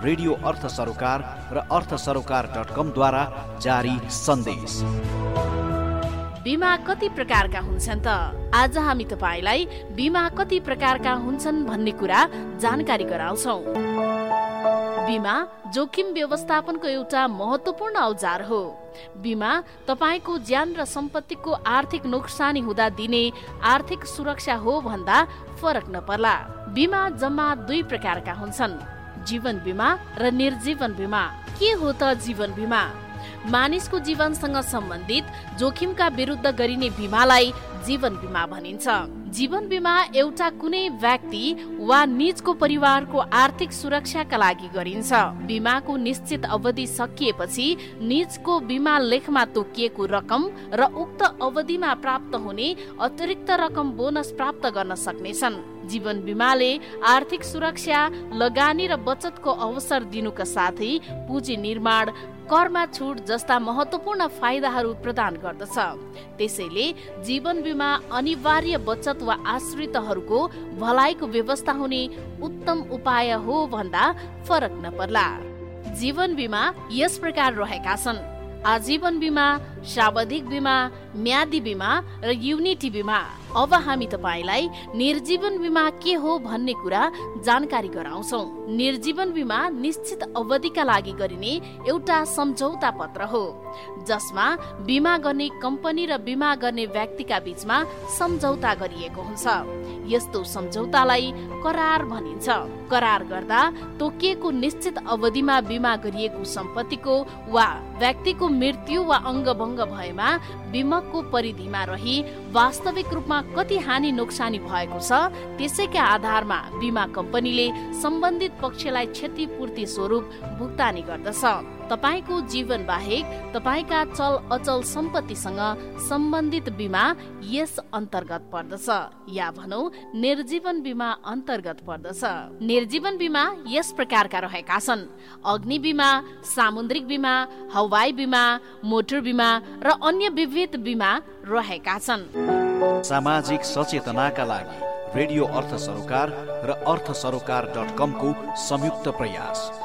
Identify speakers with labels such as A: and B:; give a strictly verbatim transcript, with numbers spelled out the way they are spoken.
A: Radio अर्थ सरोकार र अर्थ सरोकार डट कमद्वारा जारी सन्देश।
B: बीमा कति प्रकारका हुन्छन् त? आज हामी तपाईलाई बीमा कति प्रकारका हुन्छन् भन्ने कुरा जानकारी गराउँछौ। बीमा जोखिम व्यवस्थापनको एउटा महत्त्वपूर्ण औजार हो। बीमा तपाईको ज्यान र सम्पत्तिको आर्थिक नोक्सानी हुँदा दिने आर्थिक सुरक्षा हो भन्दा फरक नपर्ला। बीमा जम्मा दुई प्रकारका हुन्छन्, जीवन बीमा र निर्जीवन बीमा। के हो त जीवन बीमा? मानिसको जीवनसँग सम्बन्धित जोखिमका विरुद्ध गरिने बीमालाई जीवन बीमा भनिन्छ। जीवन बीमा एउटा कुनै व्यक्ति वा निजको परिवारको आर्थिक सुरक्षाका लागि गरिन्छ। बीमाको निश्चित अवधि सकिएपछि निजको बीमा लेखमा तोकिएको रकम र उक्त अवधिमा प्राप्त हुने अतिरिक्त रकम बोनस प्राप्त गर्न सक्नेछन्। जीवन बीमाले आर्थिक सुरक्षा, लगानी र बचतको अवसर दिनुका साथै पुँजी निर्माण, करमा छुट जस्ता महत्त्वपूर्ण फाइदाहरू प्रदान गर्दछ। त्यसैले जीवन बीमा अनिवार्य बचत वा आश्रितहरूको भलाइको व्यवस्था हुने उत्तम उपाय हो भन्दा फरक नपर्ला। जीवन बीमा यस प्रकार रहेका छन्: आजीवन बीमा, सावधिक बीमा, म्यादी बीमा र युनिटी बीमा। अब हामी तपाईलाई निर्जीवन बीमा के हो भन्ने कुरा जानकारी गराउँछौ। निर्जीवन बीमा निश्चित अवधिका लागि गरिने एउटा सम्झौता पत्र हो, जसमा बीमा गर्ने कम्पनी र बीमा गर्ने व्यक्तिका बीचमा सम्झौता गरिएको हुन्छ। यस्तो सम्झौतालाई करार भनिन्छ। करार गर्दा तोकिएको निश्चित अवधिमा बीमा गरिएको सम्पत्तिको वा व्यक्तिको मृत्यु वा अङ्गभङ्ग भएमा बीमाको परिधिमा रही वास्तविक रूपमा कति हानि नोक्सानी भएको छ त्यसैका आधारमा बीमा कम्पनीले सम्बन्धित पक्षलाई क्षतिपूर्ति स्वरूप भुक्तानी गर्दछ। तपाईको जीवन बाहेक तपाईका चल अचल सम्पत्तिसँग सम्बन्धित बीमा यस अन्तर्गत पर्दछ, या भनौं निर्जीवन बीमा अन्तर्गत पर्दछ। निर्जीवन बीमा यस प्रकारका रहेका छन्: अग्नि बीमा, सामुद्रिक बीमा, हवाई बीमा, मोटर बीमा र अन्य विविध बीमा रहेका छन्।
A: सामाजिक सचेतनाका लागि रेडियो अर्थ सरोकार र अर्थ सरोकार डट कम को संयुक्त प्रयास।